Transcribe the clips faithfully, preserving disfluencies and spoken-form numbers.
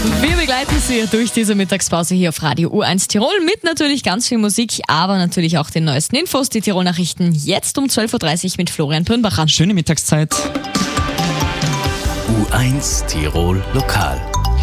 Wir begleiten Sie durch diese Mittagspause hier auf Radio U eins Tirol mit natürlich ganz viel Musik, aber natürlich auch den neuesten Infos. Die Tirol-Nachrichten jetzt um zwölf Uhr dreißig mit Florian Pürnbacher. Schöne Mittagszeit. U eins Tirol Lokal.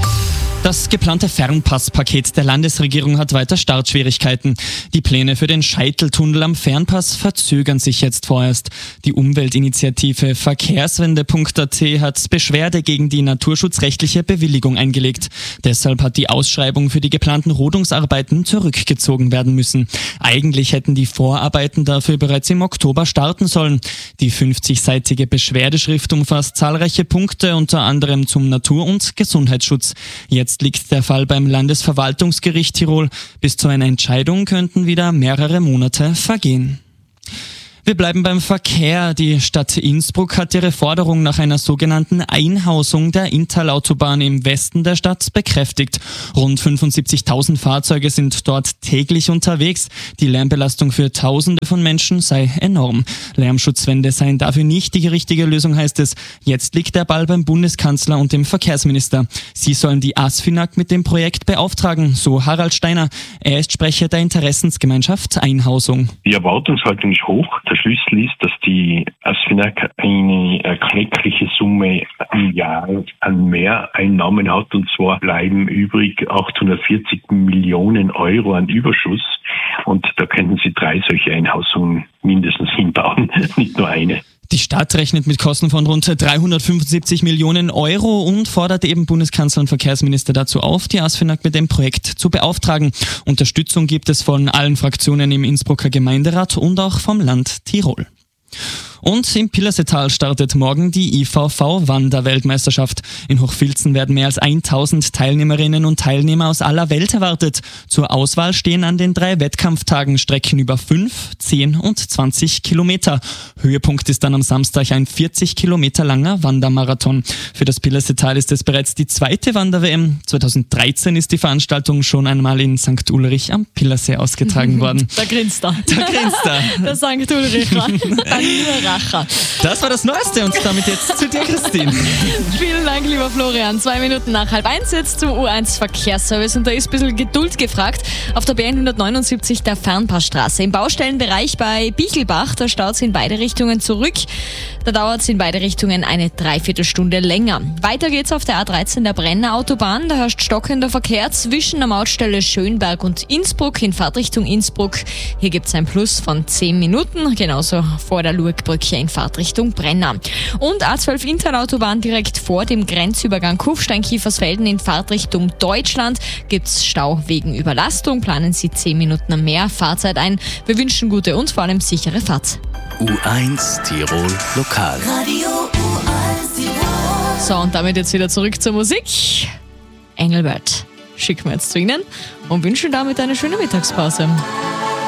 Das geplante Fernpasspaket der Landesregierung hat weiter Startschwierigkeiten. Die Pläne für den Scheiteltunnel am Fernpass verzögern sich jetzt vorerst. Die Umweltinitiative Verkehrswende Punkt a t hat Beschwerde gegen die naturschutzrechtliche Bewilligung eingelegt. Deshalb hat die Ausschreibung für die geplanten Rodungsarbeiten zurückgezogen werden müssen. Eigentlich hätten die Vorarbeiten dafür bereits im Oktober starten sollen. Die fünfzigseitige Beschwerdeschrift umfasst zahlreiche Punkte, unter anderem zum Natur- und Gesundheitsschutz. Jetzt Jetzt liegt der Fall beim Landesverwaltungsgericht Tirol. Bis zu einer Entscheidung könnten wieder mehrere Monate vergehen. Wir bleiben beim Verkehr. Die Stadt Innsbruck hat ihre Forderung nach einer sogenannten Einhausung der Inntal-Autobahn im Westen der Stadt bekräftigt. Rund fünfundsiebzigtausend Fahrzeuge sind dort täglich unterwegs. Die Lärmbelastung für Tausende von Menschen sei enorm. Lärmschutzwände seien dafür nicht die richtige Lösung, heißt es. Jetzt liegt der Ball beim Bundeskanzler und dem Verkehrsminister. Sie sollen die ASFINAG mit dem Projekt beauftragen, so Harald Steiner. Er ist Sprecher der Interessensgemeinschaft Einhausung. Die Erwartungshaltung ist hoch. Der Schlüssel ist, dass die ASFINAG eine erkleckliche Summe im Jahr an Mehreinnahmen hat, und zwar bleiben übrig achthundertvierzig Millionen Euro an Überschuss, und da könnten sie drei solche Einhausungen mindestens hinbauen, nicht nur eine. Die Stadt rechnet mit Kosten von rund dreihundertfünfundsiebzig Millionen Euro und fordert eben Bundeskanzler und Verkehrsminister dazu auf, die ASFINAG mit dem Projekt zu beauftragen. Unterstützung gibt es von allen Fraktionen im Innsbrucker Gemeinderat und auch vom Land Tirol. Und im Pillersetal startet morgen die I V V-Wanderweltmeisterschaft. In Hochfilzen werden mehr als tausend Teilnehmerinnen und Teilnehmer aus aller Welt erwartet. Zur Auswahl stehen an den drei Wettkampftagen Strecken über fünf, zehn und zwanzig Kilometer. Höhepunkt ist dann am Samstag ein vierzig Kilometer langer Wandermarathon. Für das Pillersetal ist es bereits die zweite Wander-W M. zweitausenddreizehn ist die Veranstaltung schon einmal in Sankt Ulrich am Pillersee ausgetragen worden. Da grinst er. Da grinst er. Der Sankt Ulricher. Das war das Neueste und damit jetzt zu dir, Christine. Vielen Dank, lieber Florian. Zwei Minuten nach halb eins jetzt zum U eins Verkehrsservice, und da ist ein bisschen Geduld gefragt. Auf der B hundertneunundsiebzig der Fernpassstraße im Baustellenbereich bei Bichelbach, da staut es in beide Richtungen zurück. Da dauert es in beide Richtungen eine Dreiviertelstunde länger. Weiter geht's auf der A dreizehn der Brenner Autobahn. Da herrscht stockender Verkehr zwischen der Mautstelle Schönberg und Innsbruck in Fahrtrichtung Innsbruck. Hier gibt's ein Plus von zehn Minuten, genauso vor der Lurgbrücke in Fahrtrichtung Brenner. Und A zwölf Inntal-Autobahn direkt vor dem Grenzübergang Kufstein-Kiefersfelden in Fahrtrichtung Deutschland gibt's Stau wegen Überlastung. Planen Sie zehn Minuten mehr Fahrzeit ein. Wir wünschen gute und vor allem sichere Fahrt. U eins Tirol Lokal. Radio U eins Tirol. So, und damit jetzt wieder zurück zur Musik. Engelbert schicken wir jetzt zu Ihnen und wünschen damit eine schöne Mittagspause.